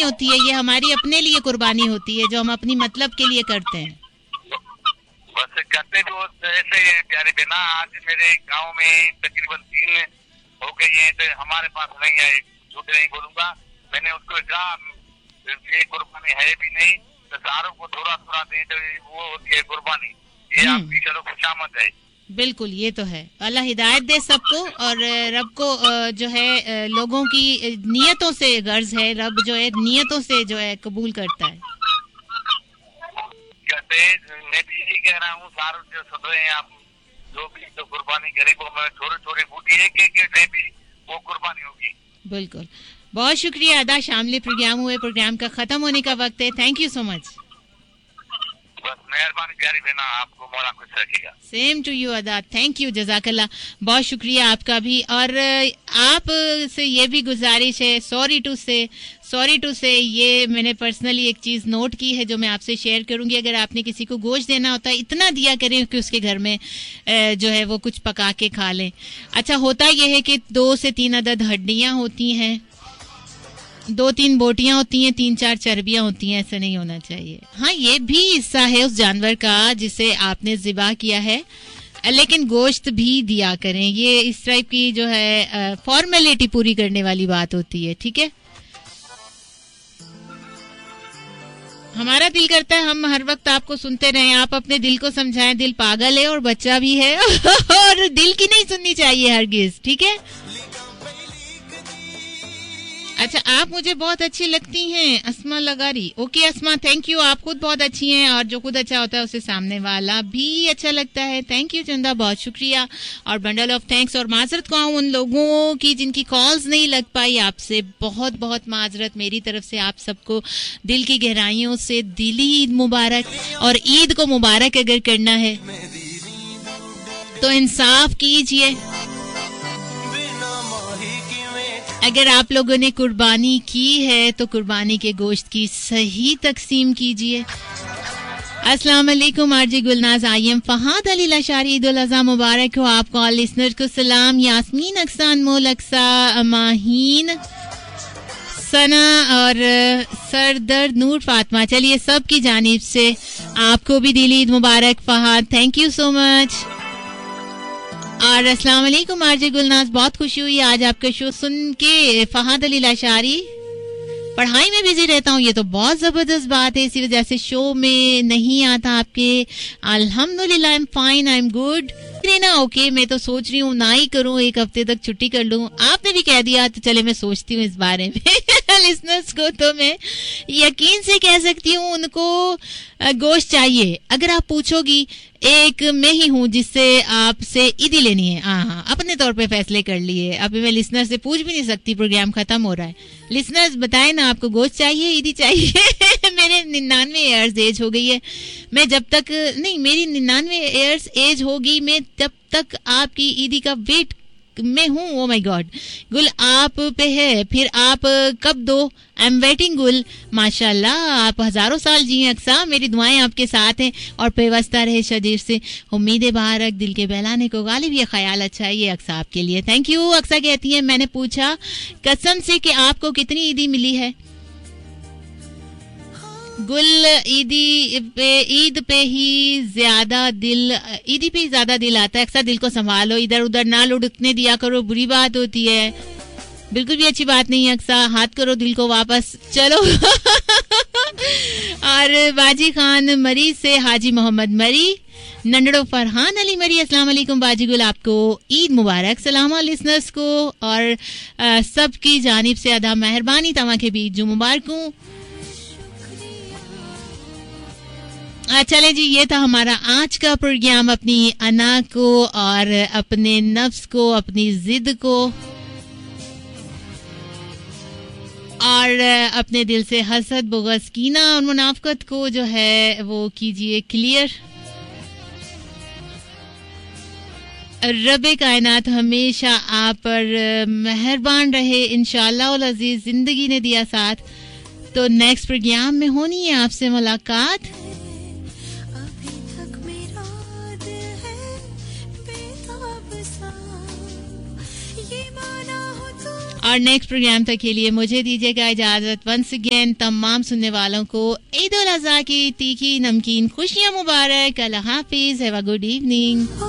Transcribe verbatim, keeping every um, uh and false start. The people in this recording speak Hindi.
नहीं होती है, ये हमारी अपने लिए कुर्बानी होती है जो हम अपनी मतलब के लिए करते हैं। बस करते तो ऐसे प्यारे बिना, आज मेरे गांव में तकरीबन तीन हो गई है, तो हमारे पास नहीं है, झूठ नहीं बोलूंगा। मैंने उसको कहा ये कुर्बानी है भी नहीं, तो सारों को थोड़ा थोड़ा दे तो वो होती है कुर्बानी। ये आपकी चलो खुशामद है। बिल्कुल, ये तो है। अल्लाह हिदायत दे सबको, और रब को जो है लोगों की नियतों से गर्ज है, रब जो है नियतों से जो है कबूल करता है। कहते मैं भी यही कह रहा हूँ, सारे जो सुन रहे हैं आप, जो भी तो कुर्बानी गरीबों में छोटे छोटे बूटी एक एक से भी वो कुर्बानी होगी। बिल्कुल, बहुत शुक्रिया अदा, शामिल प्रोग्राम हुए, प्रोग्राम का खत्म होने का वक्त है। Thank you so much. बस मेहरबानी प्यारी बहना, आपको मौला खुश रखेगा। सेम टू यू अदा, थैंक यू, जज़ाकल्लाह, बहुत शुक्रिया आपका भी। और आप से ये भी गुजारिश है, सॉरी टू से सॉरी टू से ये मैंने पर्सनली एक चीज़ नोट की है जो मैं आपसे शेयर करूंगी। अगर आपने किसी को गोश्त देना होता है, इतना दिया करें कि उसके घर में जो है वो कुछ पका के खा लें। अच्छा, होता यह है कि दो से तीन अदद हड्डियाँ होती हैं, दो तीन बोटियां होती हैं, तीन चार चर्बियां होती हैं, ऐसा नहीं होना चाहिए। हाँ, ये भी हिस्सा है उस जानवर का जिसे आपने ज़िबा किया है, लेकिन गोश्त भी दिया करें। ये इस टाइप की जो है फॉर्मेलिटी पूरी करने वाली बात होती है, ठीक है। हमारा दिल करता है हम हर वक्त आपको सुनते रहें, आप अपने दिल को समझाएं, दिल पागल है और बच्चा भी है और दिल की नहीं सुननी चाहिए हरगिज, ठीक है। अच्छा, आप मुझे बहुत अच्छी लगती हैं, अस्मा लगारी। ओके अस्मा, थैंक यू, आप खुद बहुत अच्छी हैं, और जो खुद अच्छा होता है उसे सामने वाला भी अच्छा लगता है। थैंक यू चंदा, बहुत शुक्रिया और बंडल ऑफ थैंक्स। और माजरत को उन लोगों की जिनकी कॉल्स नहीं लग पाई, आपसे बहुत बहुत माजरत मेरी तरफ से। आप सबको दिल की गहराइयों से दिली ईद मुबारक। और ईद को मुबारक अगर करना है तो इंसाफ कीजिए। अगर आप लोगों ने कुर्बानी की है तो कुर्बानी के गोश्त की सही तकसीम कीजिए। अस्सलाम वालेकुम RJ Gulnaz, I am Fahad Ali Lashari, Eid ul Azha मुबारक हो आपको। ऑल लिसनर्स को सलाम। यास्मीन, अक्सान, मोल, अक्सा, माहीन, सना और सरदर्द, नूर, फातिमा, चलिए सब की जानिब से आपको भी दिली ईद मुबारक Fahad, thank you so much. और अस्सलाम वालेकुम आरजे गुलनाज, बहुत खुशी हुई आज आपका शो सुन के। फहाद अली लाशारी, पढ़ाई में बिजी रहता हूँ, ये तो बहुत जबरदस्त बात है, इसी वजह से शो में नहीं आता आपके। अल्हम्दुलिल्लाह, I am fine, I am good ना। ओके, मैं तो सोच रही हूँ ना ही करूँ, एक हफ्ते तक छुट्टी कर लूँ। आपने भी कह दिया तो चले मैं सोचती हूँ इस बारे में। लिसनर्स को तो मैं यकीन से कह सकती हूँ उनको गोश्त चाहिए। अगर आप पूछोगी, एक मैं ही हूँ जिससे आपसे ईदी लेनी है, हाँ हाँ अपने तौर पे फैसले कर लिए। अभी मैं लिसनर से पूछ भी नहीं सकती, प्रोग्राम खत्म हो रहा है। लिसनर्स बताएं ना, आपको गोश्त चाहिए, ईदी चाहिए? मेरे निन्यानवे ईयर्स एज हो गई है, मैं जब तक नहीं मेरी निन्यानवे ईयर्स एज होगी, मैं जब तक आपकी ईदी का वेट मैं हूँ। ओ माय गॉड, गुल आप पे है, फिर आप कब दो? आई एम वेटिंग गुल। माशाल्लाह, आप हजारों साल जिए अक्सा, मेरी दुआएं आपके साथ हैं और पेवस्ता रहे शरीर से। उम्मीदें बाहर दिल के बहलाने को गालिब, ये ख्याल अच्छा है, ये अक्सा आपके लिए। Thank you. अक्सा कहती है, मैंने पूछा कसम से कि आपको कितनी ईदी मिली है? गुल, ईदी पे ईद पे ही ज्यादा दिल ईदी पे ही ज्यादा दिल आता है। अक्सर दिल को संभालो, इधर उधर ना लुढ़कने दिया करो, बुरी बात होती है, बिल्कुल भी अच्छी बात नहीं है। अक्सर हाथ करो दिल को वापस, चलो। और बाजी खान मरी से हाजी मोहम्मद मरी, नंडड़ो फरहान अली मरी, अस्सलाम वालेकुम बाजी गुल, आपको ईद मुबारक। सलाम लिसनर्स को और सब की जानिब से अदा मेहरबानी, तवा के भी ईद मुबारक हूँ। चले जी, ये था हमारा आज का प्रोग्राम। अपनी अना को और अपने नफ्स को, अपनी जिद को और अपने दिल से हसद, बुग़्ज़, कीना और मुनाफ़क़त को जो है वो कीजिए क्लियर। रब्बे कायनात हमेशा आप पर मेहरबान रहे इंशाअल्लाह उल अज़ीज़। जिंदगी ने दिया साथ, तो नेक्स्ट प्रोग्राम में होनी है आपसे मुलाकात। और नेक्स्ट प्रोग्राम तक के लिए मुझे दीजिएगा इजाजत। वंस अगेन तमाम सुनने वालों को ईद उल अज़हा की तीखी नमकीन खुशियां मुबारक। अल्लाह हाफिज, हैव अ गुड इवनिंग।